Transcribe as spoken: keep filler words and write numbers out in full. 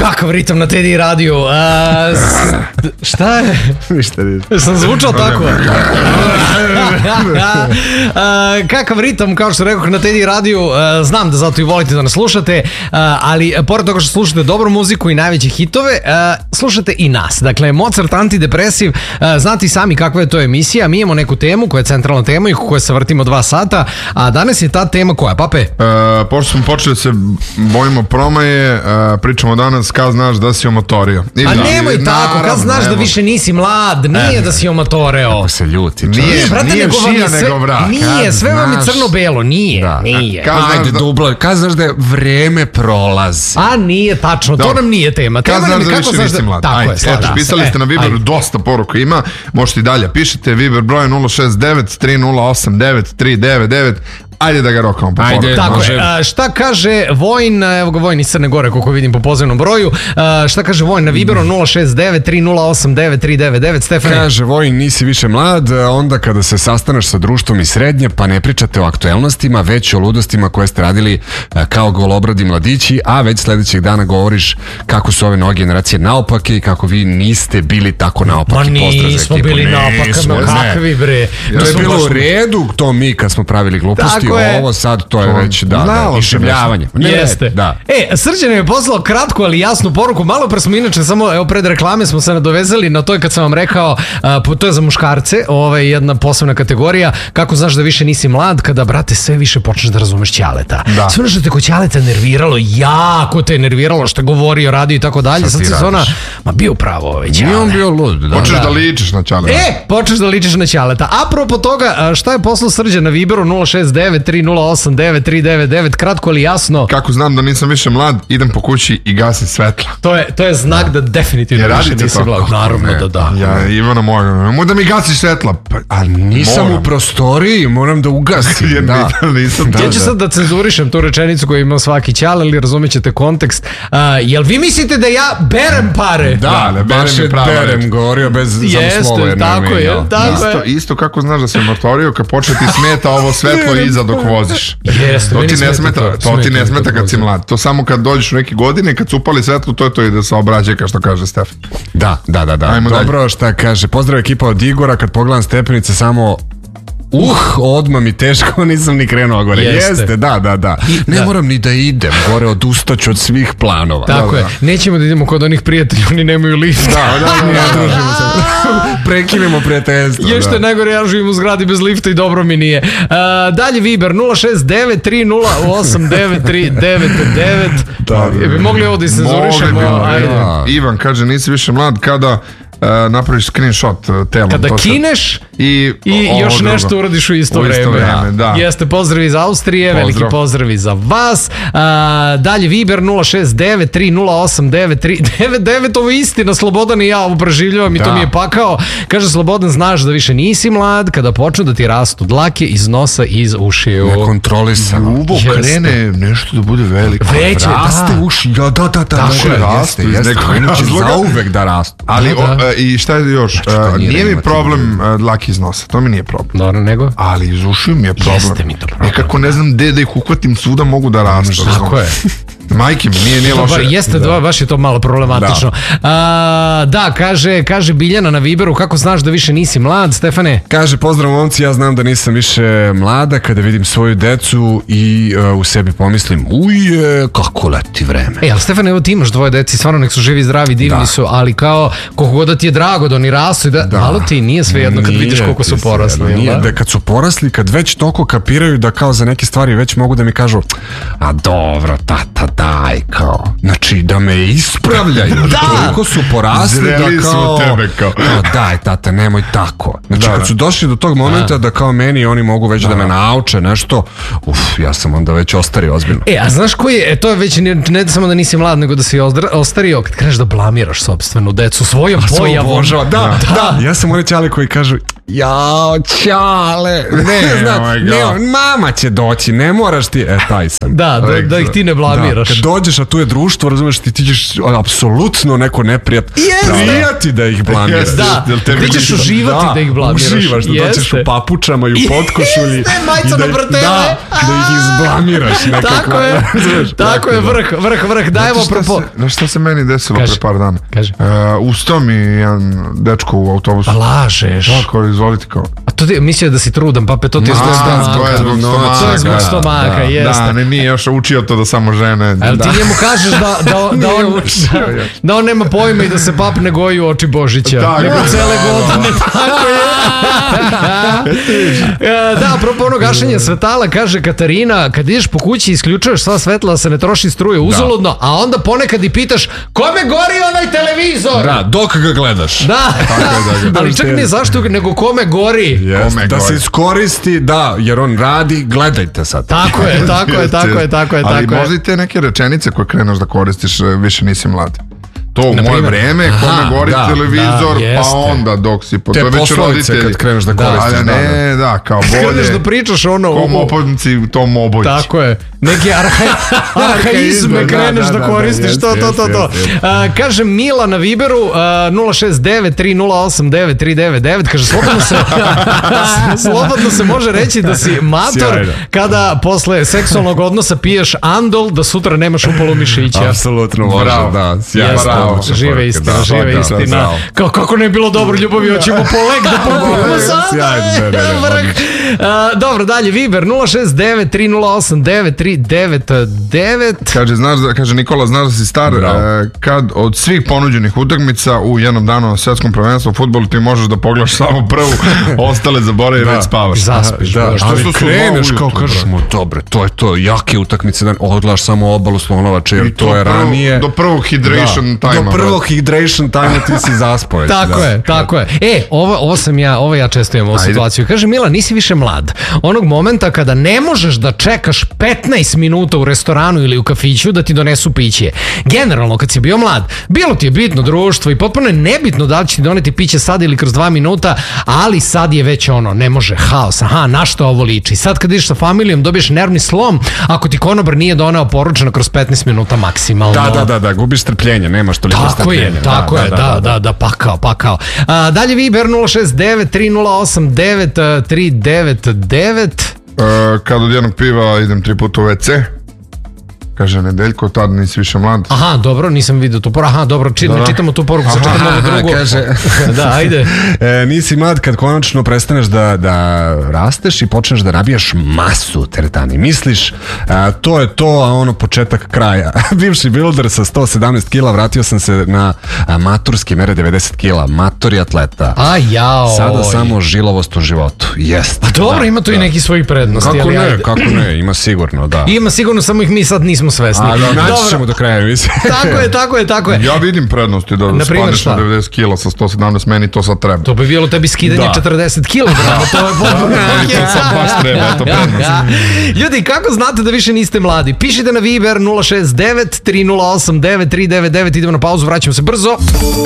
Kakav ritam na Teddy radiju. A, s, šta je? Ništa, ništa. Sam zvučao tako. A, kakav ritam, kao što rekao na Teddy radiju, a, znam da zato i volite da nas slušate, a, ali pored toga što slušate dobru muziku i najveće hitove, a, slušate i nas. Dakle, Mozart Antidepresiv, a, znate i sami kakva je to emisija. Mi imamo neku temu koja je centralna tema i koja se vrtimo dva sata, a danas je ta tema koja, Pape? Uh, pošto smo počeli da se bojimo promaje, uh, pričamo danas kad znaš da si omotorio. A da, nemoj tako, kad znaš nemoj. Da više nisi mlad, nije e, da si omotoreo. Kako se ljuti. Čas. Nije, brate, nije nego šija sve, nego vrat. Nije, kad sve vam je crno-belo, nije, da. Nije. Kad Ajde, da... dublo, kad znaš da je vreme prolazi. A nije tačno, to nam nije tema. Kad tema znaš da više nisi mlad. Tako je, slažem se. Pisali ste na Viberu, e, dosta poruka ima, možete i dalje. Pišite Viber broj nula šest devet tri nula osam devet tri devet devet. Ajde da ga rokamo po poruku. Tako je. A, šta kaže Vojn, evo ga Vojn iz Crne Gore, koliko vidim po pozivnom broju, a, šta kaže Vojn na Viberu nula šest devet tri nula osam devet tri devet devet. Stefane? Kaže Vojn, nisi više mlad, onda kada se sastaneš sa društvom i srednje, pa ne pričate o aktuelnostima, već o ludostima koje ste radili kao golobradi mladići, a već sledećeg dana govoriš kako su ove nove generacije naopake i kako vi niste bili tako naopaki. Ma nismo bili naopaki, ma kakvi bre. To je bilo u redu, to mi kad smo pravili gluposti. Ovo sad, to je već, da, da, išemljavanje. Jeste. Da. E, Srđan je poslao kratku, ali jasnu poruku. Malo pre smo inače, samo, evo, pred reklame smo se nadovezali na to kad sam vam rekao, a, to je za muškarce, ovo je jedna posebna kategorija, kako znaš da više nisi mlad, kada, brate, sve više počneš da razumeš ćaleta. Da. Sve ono što te kod ćaleta nerviralo, jako te nerviralo, što je govorio, radio i tako dalje. Sad se ona, ma bio pravo ovaj ćale. Nije on bio lud. Da. Počeš da, da ličiš na ćaleta. E, počeš da ličiš na ćaleta. Apropo toga, šta je poslao Srđan na Viberu nula šest devet tri nula osam devet tri devet devet, kratko ali jasno. Kako znam da nisam više mlad, idem po kući i gasim svetla. To je, to je znak da, da definitivno više nisi mlad. Naravno da da. Ja, Ivana moja, nemoj da mi gasiš svetla. Pa, a nisam moram. U prostoriji, moram da ugasim. Jer da. Nisam da, ja ću sad da cenzurišem tu rečenicu koju ima svaki ćale, ali razumjet ćete kontekst. Uh, jel vi mislite da ja berem pare? Da, da ne, baš je berem, govorio bez zamslova. Jeste, tako je, tako isto, je. Isto kako znaš da se motorio, kad počne ti smeta ovo svetlo iza dok voziš. Jeste, to ti ne smeta, to, to ti ne smeta kad si mlad. To samo kad dođeš u neke godine, kad su upali svetlo, to je to i da se obrađe, kao što kaže Stefan. Da, da, da, da. Ajmo dobro dalje. Šta kaže, pozdrav ekipa od Igora, kad pogledam stepenice samo Uh, odmah mi teško, nisam ni krenuo gore. Jeste, Jeste da, da, da. I, ne da. Moram ni da idem gore, odustaću od svih planova. Tako da, je, da. Nećemo da idemo kod onih prijatelja, oni nemaju lift. Da, da, da, da, da, družimo se. Prekinemo prijateljstvo. Je što je najgore, ja živim u zgradi bez lifta i dobro mi nije. Uh, dalje Viber nula šest devet tri nula osam devet tri devet devet. Da, da, bi mogli ovo da cenzurišemo? Da. Ivan kaže, nisi više mlad kada Uh, napraviš screenshot uh, telom. Kada kineš i, i još drugo. Nešto uradiš u isto, u isto vreme. vreme da. Jeste, pozdrav iz Austrije, pozdrav. Veliki pozdrav i za vas. Uh, dalje Viber nula šest devet tri nula osam devet tri devet devet, ovo je istina, Slobodan i ja ovo preživljavam i da. To mi je pakao. Kaže Slobodan, znaš da više nisi mlad kada počnu da ti rastu dlake iz nosa i iz ušiju. Nekontrolisano. Ljubo krene nešto da bude veliko. Veće, raste da. uši, ja, da, da, da. Tako je, raste, jeste. Zauvek da rastu. Ali da. I šta je još? Znači, nije, nije mi problem uh, dlaki iz nosa, to mi nije problem. Dobro, nego? Ali iz ušiju mi je problem. Jeste mi to problem. Nekako ne znam gde da ih uhvatim, svuda mogu da rastu. Tako je. Majke mi, nije, nije loše. Jeste, da. Baš je to malo problematično. Da, A, da kaže, kaže Biljana na Viberu, kako znaš da više nisi mlad, Stefane? Kaže, pozdrav momci, ja znam da nisam više mlada kada vidim svoju decu i uh, u sebi pomislim, uje, kako leti vreme. E, ali Stefane, evo ti imaš dvoje deci, stvarno nek su živi, zdravi, divni da. Su, ali kao, koliko god da ti je drago da oni rastu, da, da. Malo ti nije sve jedno kad nije vidiš koliko su porasli. Nije, da? Da kad su porasli, kad već toliko kapiraju da kao za neke stvari već mogu da mi kažu, a dobro, tata, daj, kao, znači da me ispravljaju. Da! Toliko su porasli Zreli da kao, tebe, kao. kao, daj tata, nemoj tako. Znači da, kad su došli do tog momenta da, da kao meni oni mogu već da, da me nauče nešto, uf, ja sam onda već ostario ozbiljno. E, a znaš koji je, e, to je već ne, ne samo da nisi mlad, nego da si ostario, kad kreneš da blamiraš sopstvenu decu svojom pojavom. Da, da, da. Ja sam onaj ćale koji kažu, Jao, čale. Ne, zna, Oh my ne, God. mama će doći, ne moraš ti. E, taj sam. Da, da, da ih ti ne Da, blamiraš. kad dođeš, a tu je društvo, razumeš, ti ti ćeš apsolutno neko neprijat. Jeste. Prijati da ih blamiraš. Jeste. Da, Jel tebi ti ćeš ništa? uživati da ih blamiraš. Uživaš, da dođeš u Jeste. papučama i u potkošulji. Jeste, majica i da, na brtele. Da, da ih izblamiraš nekako. Tako je, Razumeš? tako je, vrh, vrh, vrh. Dajmo Znate šta apropo. se- Znaš šta se meni desilo Kaži. pre par dana? Kaži. Uh, ustao mi jedan dečko u autobusu. Pa lažeš. Tako, izvolite kao. A to ti, mislio da si trudan, pape, to ti je zbog A, to je stomaka. zbog No, stomaka. To je zbog Da, stomaka, da, jeste. Da, ne, nije još učio to da samo žene. A jel ti njemu kažeš da, da, da, on, učio da, još. da on nema pojma i da se pap ne goji u oči Božića? Tako Nego je. cele godine, tako je. Da, apropo ono gašenje svetala, kaže Katarina, kad ideš po kući isključuješ sva svetla da se ne troši struje uzaludno, a onda ponekad i pitaš kome gori onaj televizor? Da, dok ga gledaš. Da, da, ali čak ne zašto, nego kome gori. Jeste, Kome da gori. se iskoristi, da, jer on radi, gledajte sad. Tako je, tako je, tako je, tako je, Ali tako je. možda i te neke rečenice koje kreneš da koristiš, e, više nisi mlad. To u moje primer. vreme, kome gori da, televizor, da, jeste. pa onda dok si po Te to već poslovice roditelji. kad kreneš da Da, koristiš. Ali da, da. ne, da, kao Kreneš bolje. da pričaš ono... Kom u- opodnici, tom obojić. Tako je. Neke arha, arhaizme da, kreneš da, da, da, koristiš, jeste, to, to, to, jeste, to. jeste. A, kaže Mila na Viberu, a, nula šest devet tri nula osam devet tri devet devet, kaže slobodno se, slobodno se može reći da si mator Sjajno. kada posle seksualnog odnosa piješ andol, da sutra nemaš upalu mišića. Apsolutno može, Bravo. da. Sjajno. Jeste, bravo. žive istina, Da, žive da, istina. bravo. Kao, kako ne je bilo dobro ljubavi, hoćemo po lek da pokupimo sada. Sjajno, ne, ne, ne, Vrh. A, dobro, dalje, Viber nula šest devet tri nula osam devet tri devet devet. Kaže, znaš da, kaže Nikola, znaš da si star, Bravo. e, kad od svih ponuđenih utakmica u jednom danu na svetskom prvenstvu u fudbalu ti možeš da pogledaš samo prvu, ostale zaboravi Da. već spavaš. Zaspiš, Da, Bože. ali što su kreneš dva kao ujutru, kažeš brate. mu, dobre, to je to, jake utakmice, dan, odgledaš samo obalu Slonovače, jer I to je prvo- ranije. Do prvog hydration Da, time. do prvog hydration time ti si zaspao. već, Tako da. je, tako je. E, ovo, ovo sam ja, ovo ja često imam ovu Ajde. situaciju. Kaže Mila, nisi više mlad. Onog momenta kada ne možeš da čekaš petnaest minuta u restoranu ili u kafiću da ti donesu piće. Generalno, kad si bio mlad, bilo ti je bitno društvo i potpuno je nebitno da li će ti doneti piće sad ili kroz dva minuta, ali sad je već ono, ne može, haos, aha, na što ovo liči. Sad kad ideš sa familijom, dobiješ nervni slom ako ti konobar nije doneo poručeno kroz petnaest minuta maksimalno. Da, da, da, da, gubiš strpljenje, nemaš toliko Tako strpljenja. je, tako je, da, da, da, pakao, pakao. A, dalje Viber nula šest devet tri nula osam devet tri devet devet. E, kad od jednog piva idem tri puta u ve ce, kaže Nedeljko, tad nisi više mlad. Aha, dobro, nisam vidio tu poruku. Aha, dobro, či, ne čitamo tu poruku, sad čitamo ovo Aha, drugo. kaže. Da, ajde. E, nisi mlad kad konačno prestaneš da, da rasteš i počneš da nabijaš masu teretani. Misliš, a, to je to, a ono početak kraja. Bivši builder sa sto sedamnaest kila, vratio sam se na a, maturske mere devedeset kila. Matori atleta. A jao. Sada samo žilovost u životu. Jeste. A dobro, Da, ima tu i da. neki svojih prednosti. Kako ali ne, ajde. kako ne, ima sigurno, da. Ima sigurno, samo ih mi sad nismo svesni. A, da, naći Dobro, ćemo do kraja, mislim. tako je, tako je, tako je. Ja vidim prednosti da Na primjer, spadneš šta? na devedeset kila sa sto sedamnaest, meni to sad treba. To bi bilo tebi skidanje Da. četrdeset kilograma, to je potpuno. Meni to sad baš treba, eto prednost. Ljudi, kako znate da više niste mladi? Pišite na Viber nula šest devet tri nula osam devet tri devet devet, idemo na pauzu, vraćamo se brzo.